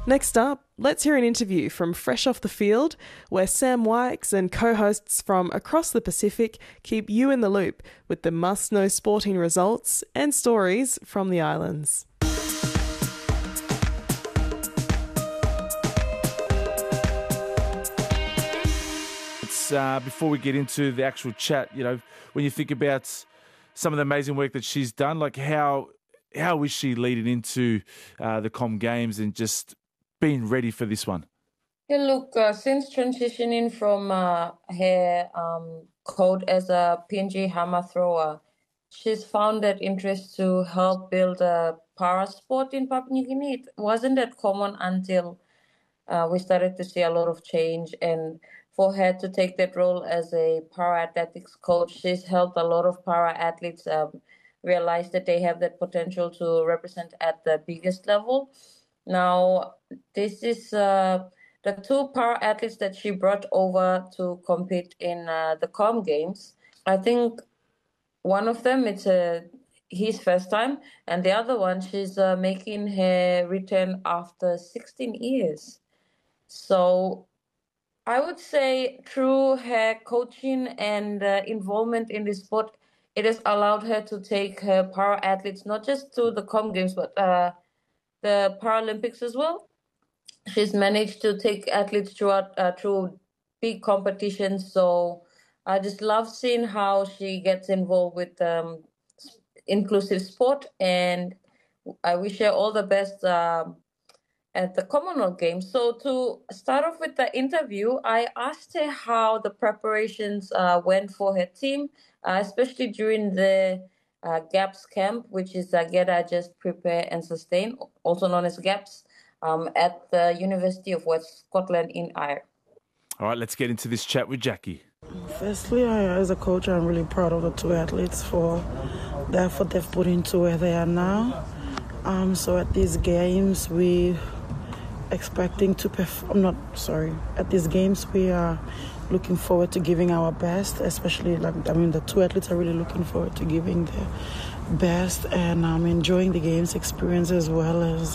Next up, let's hear an interview from Fresh Off the Field, where Sam Wykes and co-hosts from across the Pacific keep you in the loop with the must-know sporting results and stories from the islands. Before we get into the actual chat, when you think about some of the amazing work that she's done, like how is she leading into the Com Games and just being ready for this one? Yeah, look, since transitioning from her code as a PNG hammer thrower, she's found that interest to help build a para sport in Papua New Guinea. It wasn't that common until we started to see a lot of change, and for her to take that role as a para-athletics coach, she's helped a lot of para-athletes realize that they have that potential to represent at the biggest level. Now, this is the two para-athletes that she brought over to compete in the Com Games. I think one of them, it's his first time, and the other one, she's making her return after 16 years. So I would say through her coaching and involvement in the sport, it has allowed her to take her para-athletes not just to the Com Games, but the Paralympics as well. She's managed to take athletes through big competitions. So I just love seeing how she gets involved with inclusive sport, and I wish her all the best at the Commonwealth Games. So to start off with the interview, I asked her how the preparations went for her team, especially during the GAPS camp, which is Get, Adjust, Prepare and Sustain, also known as GAPS, at the University of West Scotland in Ayr. All right, let's get into this chat with Jackie. Firstly, as a coach, I'm really proud of the two athletes for the effort they've put into where they are now. So at these games, we expecting to perform. At these games, we are looking forward to giving our best, especially the two athletes are really looking forward to giving their best and enjoying the games experience as well as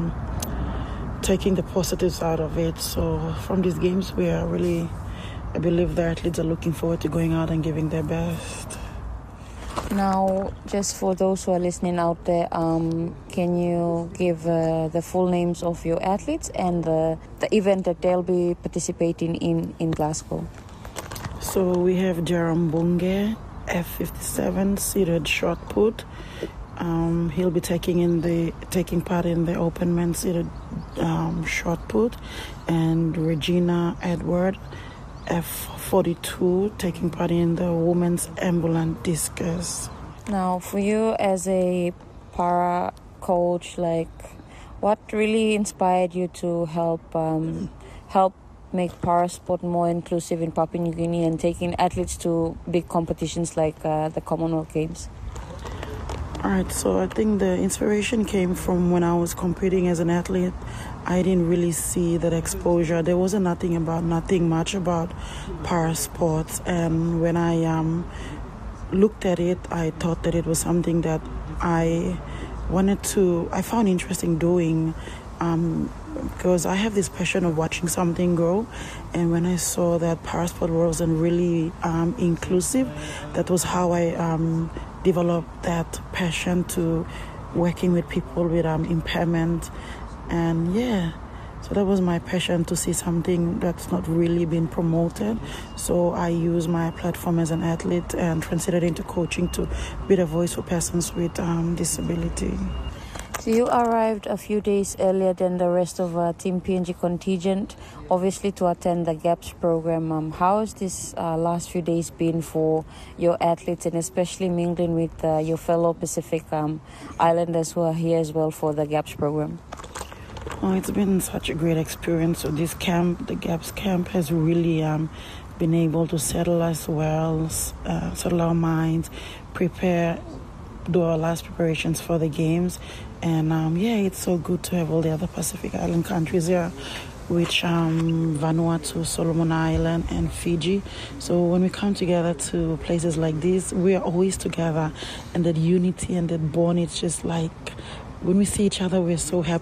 taking the positives out of it. So from these games, I believe the athletes are looking forward to going out and giving their best. Now, just for those who are listening out there, can you give the full names of your athletes and the event that they'll be participating in Glasgow? So we have Jaram Bunge, F57 seated shot put. He'll be taking part in the open men's seated shot put, and Regina Edward, F42, taking part in the women's ambulant discus. Now, for you as a para coach, what really inspired you to help make para sport more inclusive in Papua New Guinea and taking athletes to big competitions like the Commonwealth Games? All right, so I think the inspiration came from when I was competing as an athlete. I didn't really see that exposure. There wasn't nothing much about para sports, and when I looked at it, I thought that it was something that I found interesting doing, because I have this passion of watching something grow, and when I saw that para sport wasn't really inclusive, that was how I developed that passion to working with people with impairment. And so that was my passion, to see something that's not really been promoted. So I use my platform as an athlete and translated into coaching to be a voice for persons with disability. So you arrived a few days earlier than the rest of Team PNG contingent, obviously to attend the GAPS program. How has this last few days been for your athletes, and especially mingling with your fellow Pacific Islanders who are here as well for the GAPS program? Oh, it's been such a great experience. So this camp, the GAPS camp, has really been able to settle us well, settle our minds, do our last preparations for the games. And it's so good to have all the other Pacific Island countries here, which Vanuatu, Solomon Island, and Fiji. So when we come together to places like this, we are always together, and that unity and that bond, it's just like when we see each other, we're so happy.